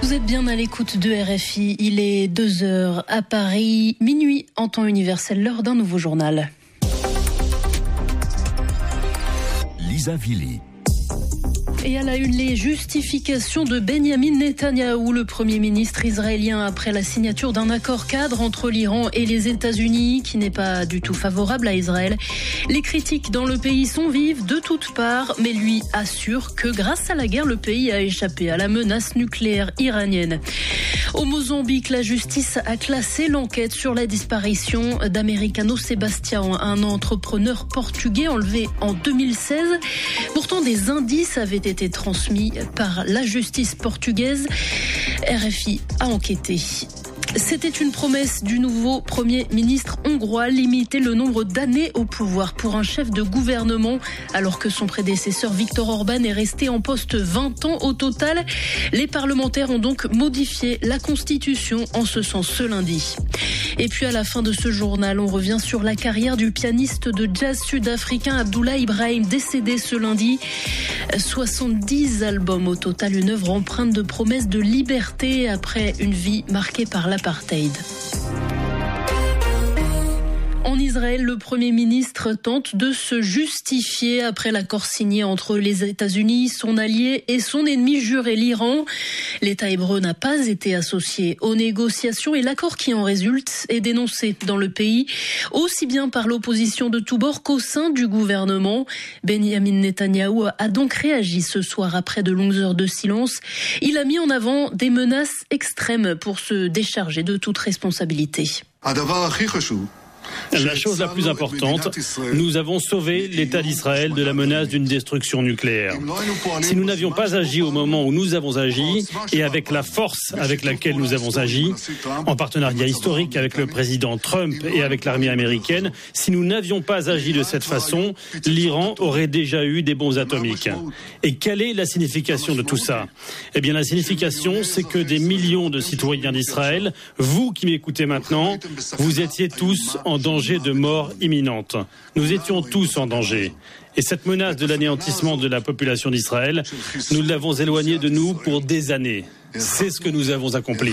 Vous êtes bien à l'écoute de RFI, il est 2h à Paris, minuit en temps universel, l'heure d'un nouveau journal. Lisa Vili. Et à la une, les justifications de Benyamin Netanyahou, le Premier ministre israélien, après la signature d'un accord cadre entre l'Iran et les États-Unis, qui n'est pas du tout favorable à Israël. Les critiques dans le pays sont vives de toutes parts, mais lui assure que grâce à la guerre, le pays a échappé à la menace nucléaire iranienne. Au Mozambique, la justice a classé l'enquête sur la disparition d'Americano Sebastião, un entrepreneur portugais enlevé en 2016. Pourtant, des indices avaient été transmis par la justice portugaise. RFI a enquêté. C'était une promesse du nouveau Premier ministre hongrois, limiter le nombre d'années au pouvoir pour un chef de gouvernement, alors que son prédécesseur Viktor Orban est resté en poste 20 ans au total. Les parlementaires ont donc modifié la Constitution en ce sens ce lundi. Et puis à la fin de ce journal, on revient sur la carrière du pianiste de jazz sud-africain Abdullah Ibrahim, décédé ce lundi. 70 albums au total, une œuvre empreinte de promesses de liberté après une vie marquée par l'apartheid. En Israël, le Premier ministre tente de se justifier après l'accord signé entre les États-Unis, son allié et son ennemi juré, l'Iran. L'État hébreu n'a pas été associé aux négociations et l'accord qui en résulte est dénoncé dans le pays, aussi bien par l'opposition de tous bords qu'au sein du gouvernement. Benyamin Netanyahou a donc réagi ce soir après de longues heures de silence. Il a mis en avant des menaces extrêmes pour se décharger de toute responsabilité. La chose la plus importante, nous avons sauvé l'État d'Israël de la menace d'une destruction nucléaire. Si nous n'avions pas agi au moment où nous avons agi, et avec la force avec laquelle nous avons agi, en partenariat historique avec le président Trump et avec l'armée américaine, si nous n'avions pas agi de cette façon, l'Iran aurait déjà eu des bombes atomiques. Et quelle est la signification de tout ça ? Eh bien, la signification, c'est que des millions de citoyens d'Israël, vous qui m'écoutez maintenant, vous étiez tous en danger de mort imminente. Nous étions tous en danger. Et cette menace de l'anéantissement de la population d'Israël, nous l'avons éloignée de nous pour des années. C'est ce que nous avons accompli.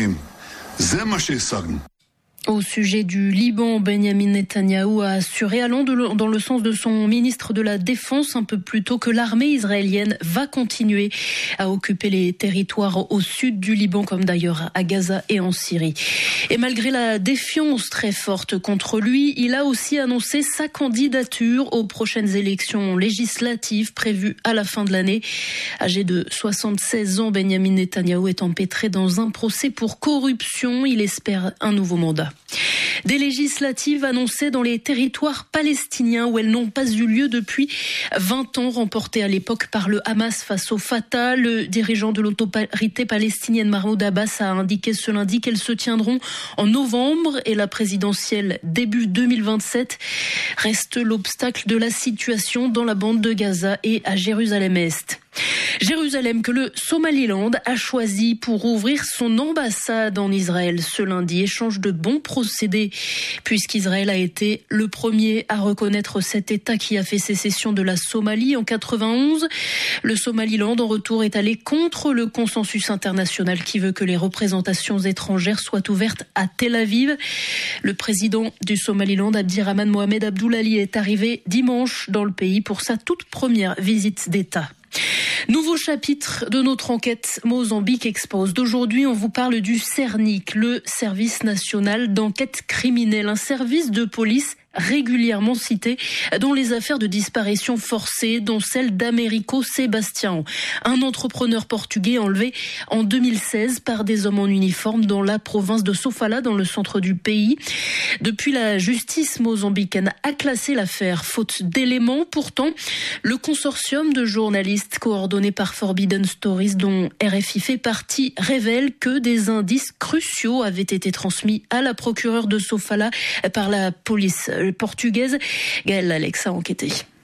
Au sujet du Liban, Benyamin Netanyahou a assuré, allant dans le sens de son ministre de la Défense un peu plus tôt, que l'armée israélienne va continuer à occuper les territoires au sud du Liban, comme d'ailleurs à Gaza et en Syrie. Et malgré la défiance très forte contre lui, il a aussi annoncé sa candidature aux prochaines élections législatives prévues à la fin de l'année. Âgé de 76 ans, Benyamin Netanyahou est empêtré dans un procès pour corruption. Il espère un nouveau mandat. Des législatives annoncées dans les territoires palestiniens où elles n'ont pas eu lieu depuis 20 ans, remportées à l'époque par le Hamas face au Fatah. Le dirigeant de l'autorité palestinienne Mahmoud Abbas a indiqué ce lundi qu'elles se tiendront en novembre et la présidentielle début 2027 reste l'obstacle de la situation dans la bande de Gaza et à Jérusalem-Est. Jérusalem que le Somaliland a choisi pour ouvrir son ambassade en Israël ce lundi. Échange de bons procédés puisqu'Israël a été le premier à reconnaître cet État qui a fait sécession de la Somalie en 91. Le Somaliland en retour est allé contre le consensus international qui veut que les représentations étrangères soient ouvertes à Tel Aviv. Le président du Somaliland, Abdirahman Mohamed Abdullahi, est arrivé dimanche dans le pays pour sa toute première visite d'État. Nouveau chapitre de notre enquête Mozambique Expose. D'aujourd'hui, on vous parle du CERNIC, le service national d'enquête criminelle, un service de police régulièrement cité dans les affaires de disparition forcée, dont celle d'Américo Sebastião, un entrepreneur portugais enlevé en 2016 par des hommes en uniforme dans la province de Sofala, dans le centre du pays. Depuis, la justice mozambicaine a classé l'affaire faute d'éléments. Pourtant, le consortium de journalistes coordonné par Forbidden Stories, dont RFI fait partie, révèle que des indices cruciaux avaient été transmis à la procureure de Sofala par la police portugaise. Gaëlle Alex a enquêté.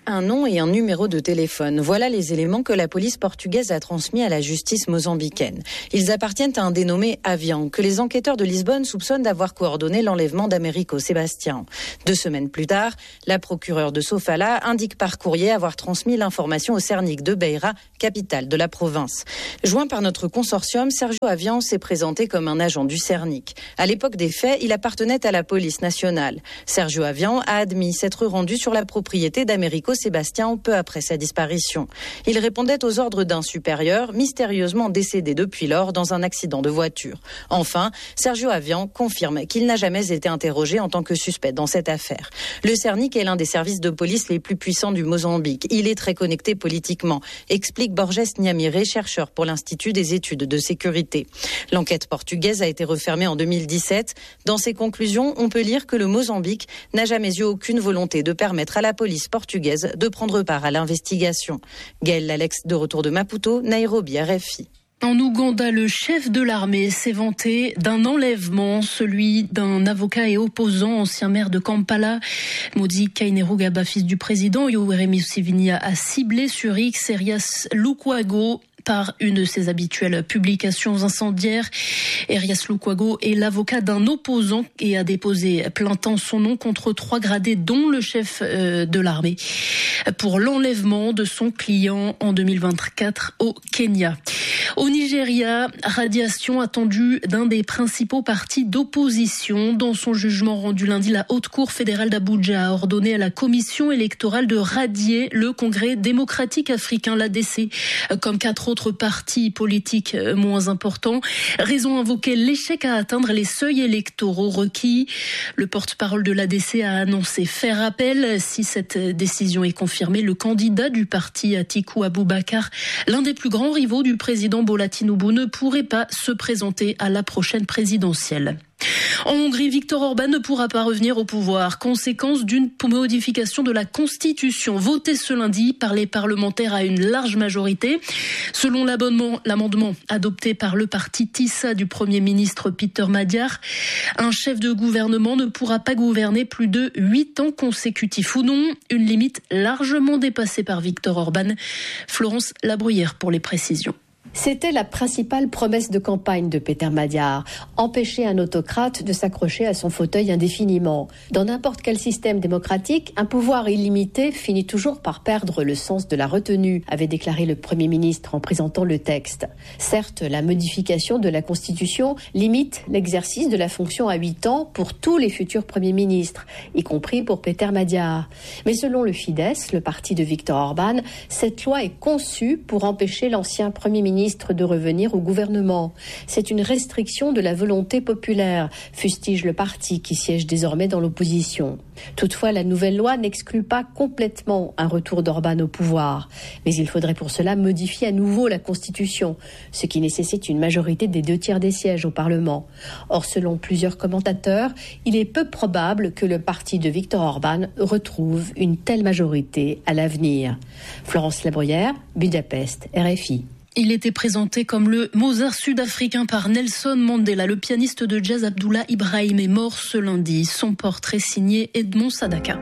un nom et un numéro de téléphone. Voilà les éléments que la police portugaise a transmis à la justice mozambicaine. Ils appartiennent à un dénommé Avian, que les enquêteurs de Lisbonne soupçonnent d'avoir coordonné l'enlèvement d'Américo Sebastião. 2 semaines plus tard, la procureure de Sofala indique par courrier avoir transmis l'information au Cernic de Beira, capitale de la province. Joint par notre consortium, Sergio Avian s'est présenté comme un agent du Cernic. À l'époque des faits, il appartenait à la police nationale. Sergio Avian a admis s'être rendu sur la propriété d'Américo Sebastião peu après sa disparition. Il répondait aux ordres d'un supérieur, mystérieusement décédé depuis lors dans un accident de voiture. Enfin, Sergio Avian confirme qu'il n'a jamais été interrogé en tant que suspect dans cette affaire. Le Cernic est l'un des services de police les plus puissants du Mozambique. Il est très connecté politiquement, explique Borges Nhamire, chercheur pour l'Institut des études de sécurité. L'enquête portugaise a été refermée en 2017. Dans ses conclusions, on peut lire que le Mozambique n'a jamais eu aucune volonté de permettre à la police portugaise de prendre part à l'investigation. Gaël Alex, de retour de Maputo, Nairobi, RFI. En Ouganda, le chef de l'armée s'est vanté d'un enlèvement, celui d'un avocat et opposant, ancien maire de Kampala. Modi Kainerugaba, fils du président Yoweri Museveni, a ciblé sur X Erias Lukwago par une de ses habituelles publications incendiaires. Erias Lukwago est l'avocat d'un opposant et a déposé plainte en son nom contre 3 gradés, dont le chef de l'armée, pour l'enlèvement de son client en 2024 au Kenya. Au Nigeria, radiation attendue d'un des principaux partis d'opposition. Dans son jugement rendu lundi, la Haute Cour fédérale d'Abuja a ordonné à la commission électorale de radier le Congrès démocratique africain, l'ADC, comme 4 autres partis politiques moins importants. Raison invoquée, l'échec à atteindre les seuils électoraux requis. Le porte-parole de l'ADC a annoncé faire appel. Si cette décision est confirmée, le candidat du parti, Atiku Abubakar, l'un des plus grands rivaux du président Bola Tinubu, ne pourrait pas se présenter à la prochaine présidentielle. En Hongrie, Viktor Orban ne pourra pas revenir au pouvoir, conséquence d'une modification de la Constitution votée ce lundi par les parlementaires à une large majorité. Selon l'amendement adopté par le parti TISA du Premier ministre Peter Magyar, un chef de gouvernement ne pourra pas gouverner plus de 8 ans consécutifs ou non, une limite largement dépassée par Viktor Orban. Florence Labruyère pour les précisions. C'était la principale promesse de campagne de Peter Magyar, empêcher un autocrate de s'accrocher à son fauteuil indéfiniment. Dans n'importe quel système démocratique, un pouvoir illimité finit toujours par perdre le sens de la retenue, avait déclaré le Premier ministre en présentant le texte. Certes, la modification de la Constitution limite l'exercice de la fonction à 8 ans pour tous les futurs Premiers ministres, y compris pour Peter Magyar. Mais selon le Fidesz, le parti de Viktor Orban, cette loi est conçue pour empêcher l'ancien Premier ministre de revenir au gouvernement. C'est une restriction de la volonté populaire, fustige le parti qui siège désormais dans l'opposition. Toutefois, la nouvelle loi n'exclut pas complètement un retour d'Orban au pouvoir. Mais il faudrait pour cela modifier à nouveau la Constitution, ce qui nécessite une majorité des 2/3 des sièges au Parlement. Or, selon plusieurs commentateurs, il est peu probable que le parti de Viktor Orban retrouve une telle majorité à l'avenir. Florence Labruyère, Budapest, RFI. Il était présenté comme le Mozart sud-africain par Nelson Mandela. Le pianiste de jazz Abdullah Ibrahim est mort ce lundi. Son portrait signé Edmond Sadaka.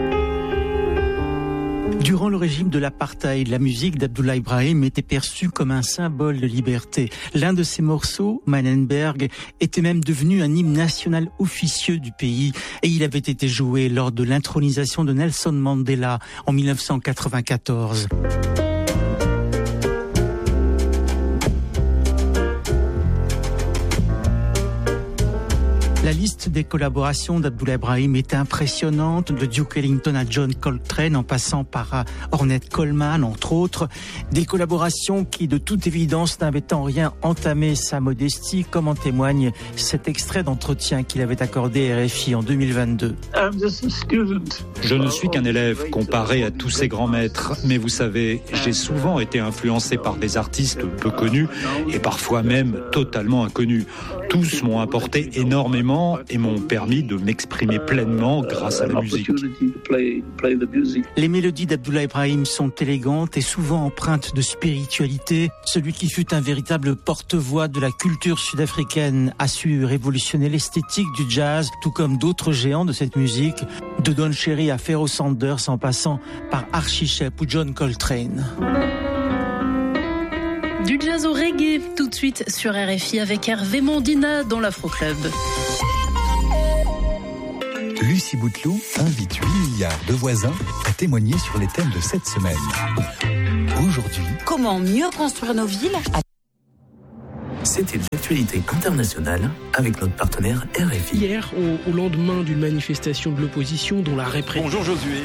Durant le régime de l'apartheid, la musique d'Abdullah Ibrahim était perçue comme un symbole de liberté. L'un de ses morceaux, Manenberg, était même devenu un hymne national officieux du pays et il avait été joué lors de l'intronisation de Nelson Mandela en 1994. La liste des collaborations d'Abdullah Ibrahim est impressionnante, de Duke Ellington à John Coltrane en passant par Ornette Coleman entre autres. Des collaborations qui de toute évidence n'avaient en rien entamé sa modestie, comme en témoigne cet extrait d'entretien qu'il avait accordé à RFI en 2022. Je ne suis qu'un élève comparé à tous ces grands maîtres, mais vous savez, j'ai souvent été influencé par des artistes peu connus et parfois même totalement inconnus. Tous m'ont apporté énormément instruments et m'ont permis de m'exprimer pleinement grâce à la musique. Les mélodies d'Abdullah Ibrahim sont élégantes et souvent empreintes de spiritualité. Celui qui fut un véritable porte-voix de la culture sud-africaine a su révolutionner l'esthétique du jazz, tout comme d'autres géants de cette musique, de Don Cherry à Pharoah Sanders en passant par Archie Shepp ou John Coltrane. Du jazz au reggae, tout de suite sur RFI avec Hervé Mondina dans l'Afro Club. Lucie Bouteloup invite 8 milliards de voisins à témoigner sur les thèmes de cette semaine. Aujourd'hui, comment mieux construire nos villes ? C'était l'actualité internationale avec notre partenaire RFI. Hier, au lendemain d'une manifestation de l'opposition dont la répression... Bonjour Josué.